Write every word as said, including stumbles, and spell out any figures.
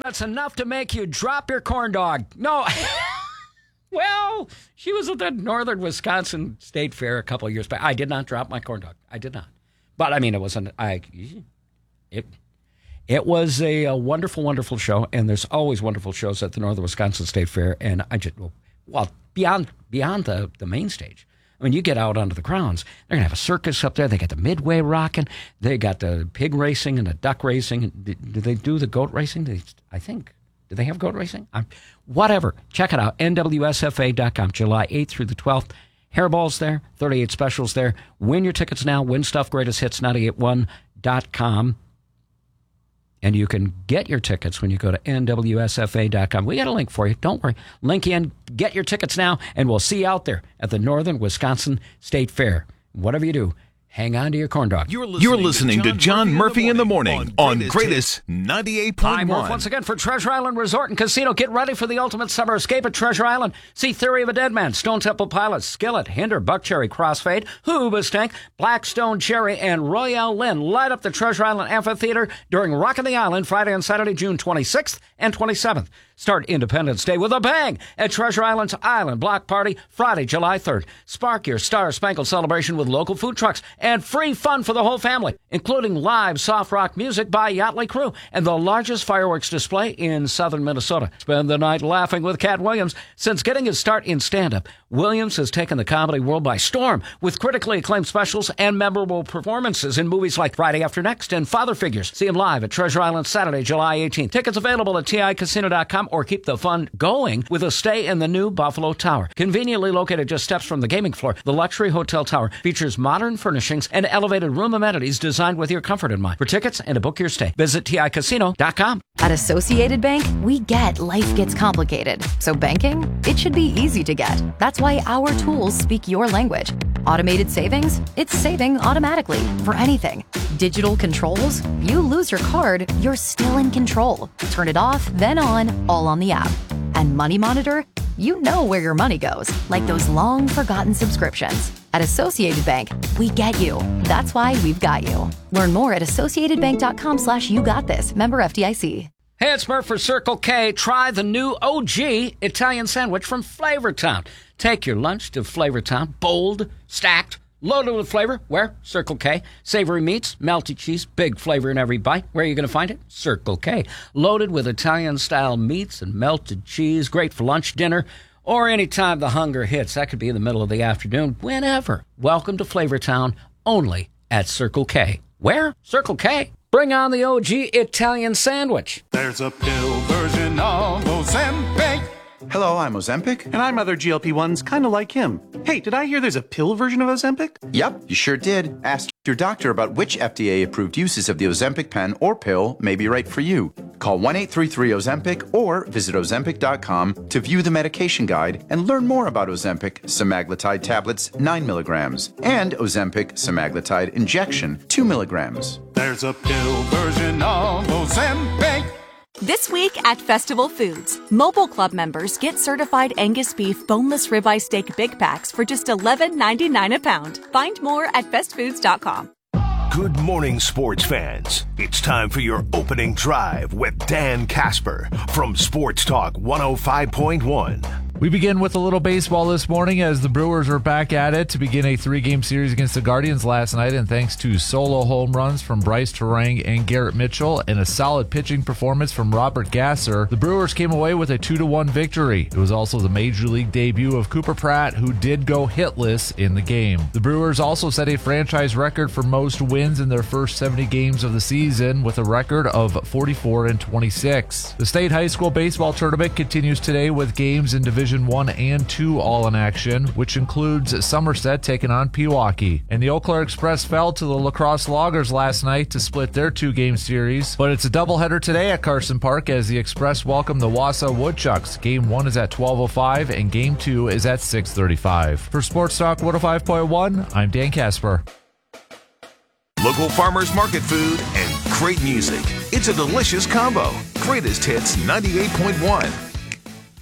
that's enough to make you drop your corn dog. No. Well, she was at the Northern Wisconsin State Fair a couple of years back. I did not drop my corn dog. I did not. But, I mean, it wasn't, I, it, it was a, a wonderful, wonderful show, and there's always wonderful shows at the Northern Wisconsin State Fair, and I just, well, beyond beyond the, the main stage. I mean, you get out onto the grounds, they're going to have a circus up there. They got the Midway rocking. They got the pig racing and the duck racing. Do they do the goat racing? They, I think. Do they have goat racing? I'm, whatever. Check it out. N W S F A dot com, July eighth through the twelfth. Hairballs there, thirty-eight specials there. Win your tickets now. Win stuff, greatest hits, nine eight one dot com. And you can get your tickets when you go to N W S F A dot com. We got a link for you. Don't worry. Link in. Get your tickets now, and we'll see you out there at the Northern Wisconsin State Fair. Whatever you do, hang on to your corn dog. You're listening, You're listening to John, to John Murphy in the Morning, in the morning on Greatest ninety-eight point one. Hi, Murph, once again for Treasure Island Resort and Casino. Get ready for the ultimate summer escape at Treasure Island. See Theory of a Dead Man, Stone Temple Pilots, Skillet, Hinder, Buckcherry, Crossfade, Hoobastank, Blackstone Cherry, and Royale Lynn. Light up the Treasure Island Amphitheater during Rockin' the Island Friday and Saturday, June twenty-sixth and twenty-seventh. Start Independence Day with a bang at Treasure Island's Island Block Party Friday, July third. Spark your Star Spangled celebration with local food trucks and free fun for the whole family, including live soft rock music by Yachtly Crew and the largest fireworks display in southern Minnesota. Spend the night laughing with Cat Williams. Since getting his start in stand-up, Williams has taken the comedy world by storm with critically acclaimed specials and memorable performances in movies like Friday After Next and Father Figures. See him live at Treasure Island Saturday, July eighteenth. Tickets available at T I casino dot com or keep the fun going with a stay in the new Buffalo Tower. Conveniently located just steps from the gaming floor, the luxury hotel tower features modern furnishings and elevated room amenities designed with your comfort in mind. For tickets and to book your stay, visit T I casino dot com. At Associated Bank, we get life gets complicated. So banking, it should be easy to get. That's why our tools speak your language. Automated savings? It's saving automatically for anything. Digital controls? You lose your card, you're still in control. Turn it off, then on, all on the app. And Money Monitor? You know where your money goes, like those long-forgotten subscriptions. At Associated Bank, we get you. That's why we've got you. Learn more at associated bank dot com slash you got this. Member F D I C. Hey, it's Murph for Circle K. Try the new O G Italian sandwich from Flavortown. Take your lunch to Flavortown, bold, stacked, loaded with flavor. Where? Circle K. Savory meats, melty cheese, big flavor in every bite. Where are you going to find it? Circle K. Loaded with Italian-style meats and melted cheese. Great for lunch, dinner, or any time the hunger hits. That could be in the middle of the afternoon, whenever. Welcome to Flavortown, only at Circle K. Where? Circle K. Bring on the O G Italian sandwich. There's a pill version of Ozempic. Hello, I'm Ozempic. And I'm other G L P ones kind of like him. Hey, did I hear there's a pill version of Ozempic? Yep, you sure did. Ask your doctor about which F D A-approved uses of the Ozempic pen or pill may be right for you. Call one eight three three Ozempic or visit ozempic dot com to view the medication guide and learn more about Ozempic semaglutide tablets nine milligrams and Ozempic semaglutide injection two milligrams. There's a pill version of Ozempic. This week at Festival Foods, Mobile Club members get certified Angus beef boneless ribeye steak big packs for just eleven ninety-nine a pound. Find more at best foods dot com. Good morning, sports fans. It's time for your opening drive with Dan Casper from Sports Talk one oh five point one. We begin with a little baseball this morning as the Brewers are back at it to begin a three-game series against the Guardians last night, and thanks to solo home runs from Bryce Terang and Garrett Mitchell and a solid pitching performance from Robert Gasser, the Brewers came away with a two to one victory. It was also the Major League debut of Cooper Pratt, who did go hitless in the game. The Brewers also set a franchise record for most wins in their first seventy games of the season with a record of forty-four and twenty-six. The state high school baseball tournament continues today with games in Division Division one and two all in action, which includes Somerset taking on Pewaukee. And the Eau Claire Express fell to the La Crosse Loggers last night to split their two-game series. But it's a doubleheader today at Carson Park as the Express welcome the Wausau Woodchucks. Game one is at twelve oh five and game two is at six thirty-five. For Sports Talk one oh five point one, I'm Dan Casper. Local farmers market food and great music. It's a delicious combo. Greatest Hits ninety-eight point one.